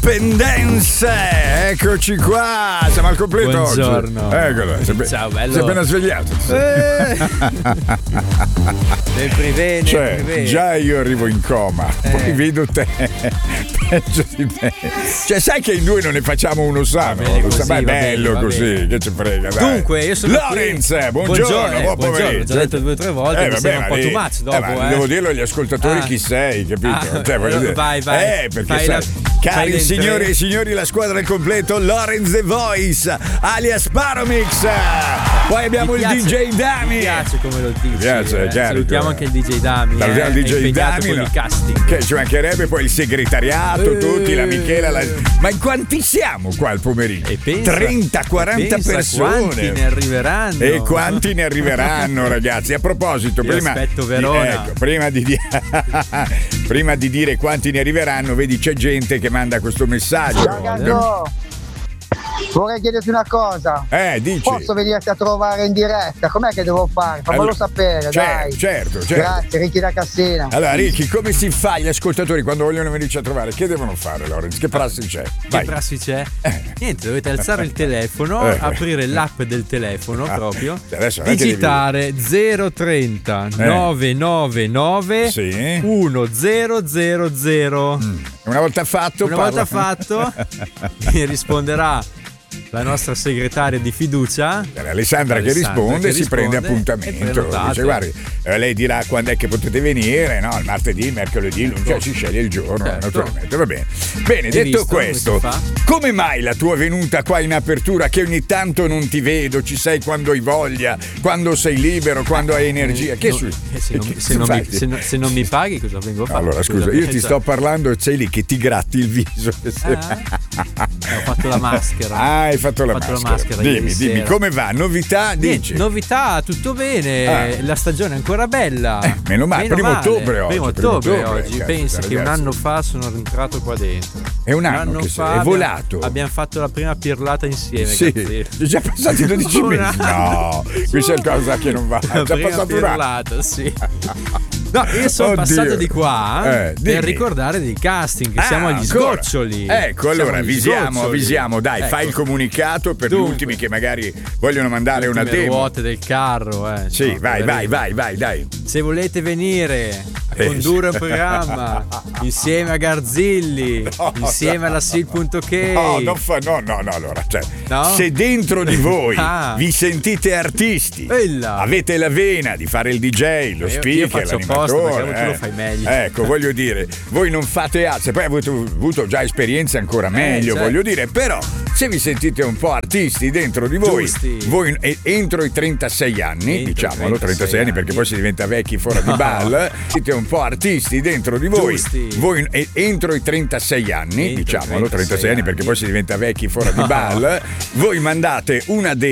Independence. Eccoci qua, siamo al completo. Buongiorno. Oggi. Eccolo. Ciao, bello. Si è appena svegliato. Sempre bene, Cioè, già io arrivo in coma, poi vedo te peggio di me. Cioè, sai che in due non ne facciamo uno sano. Ma è bello così, che ci frega. Dai. Dunque, io sono Lorenz, buongiorno, buon pomeriggio. Ho già detto 2 o 3 volte, mi sembra un po' too much dopo. Devo dirlo agli ascoltatori chi sei, capito? Cioè, voglio dire. Vai. Perché cari signori e signori, la squadra al completo, Lorenz The Voice, alias Paromix. Poi abbiamo il DJ Dami. Mi piace come lo dici. Piace, salutiamo anche il DJ Dami. Salutiamo il DJ Dami. Con il casting. Che ci mancherebbe, poi il segretariato, tutti, la Michela. Ma in quanti siamo qua al pomeriggio? 30-40 persone. Quanti ne arriveranno? E quanti ne arriveranno, ragazzi? A proposito, aspetto Verona. Prima di dire quanti ne arriveranno, vedi c'è gente che manda questo messaggio. Ciao Gazzo, vorrei chiederti una cosa. Dici. Posso venirti a trovare in diretta? Com'è che devo fare? Fammelo sapere, dai. Certo. Grazie, Ricky da Cassina. Allora, Ricky, come si fa gli ascoltatori quando vogliono venirci a trovare? Che devono fare, Lorenz? Che prassi c'è? Che prassi c'è? Niente, dovete alzare il telefono, aprire l'app del telefono proprio, digitare 030 999 1000. Una volta fatto mi risponderà la nostra segretaria di fiducia Alessandra che risponde e si prende appuntamento. Dice, guardi, lei dirà quando è che potete venire, no? Il martedì, il mercoledì, lunedì, si sceglie il giorno, naturalmente. Va bene. Bene, detto questo, come mai la tua venuta qua in apertura, che ogni tanto non ti vedo, ci sei quando hai voglia, quando sei libero, quando hai energia? Se non mi paghi, cosa vengo a fare? Allora, scusa, io ti sto parlando e sei lì che ti gratti il viso. Ho fatto la maschera. Hai fatto la maschera. Dimmi, come va? Novità? Dici? Novità, tutto bene. La stagione è ancora bella. Meno male. Primo ottobre oggi. Pensa che un anno fa sono entrato qua dentro. È un anno che è volato. Abbiamo fatto la prima pirlata insieme. Sì, sono già passati 12 mesi. No, qui c'è qualcosa che non va. È già passato un anno. Sì. No, io sono passato di qua per ricordare dei casting, che siamo agli sgoccioli. Ecco, allora avvisiamo, dai, fai il comunicato per gli ultimi che magari vogliono mandare una demo. Le ruote del carro, Sì, vai, dai. Se volete venire a condurre un programma insieme a Garzilli, insieme alla Sil.k. No, allora, cioè, se dentro di voi vi sentite artisti, avete la vena di fare il DJ, lo speaker, l'animatore, tu lo fai meglio. Ecco, voglio dire, voi non fate altro, poi avete avuto già esperienze ancora meglio, voglio dire, però se vi sentite un po' artisti dentro di voi, voi entro i 36 anni, diciamolo, 36 anni perché poi si diventa vecchi fuori di ball, siete un po' artisti dentro di voi, voi entro i 36 anni, diciamolo, 36 anni perché poi si diventa vecchi fuori di ball, voi mandate una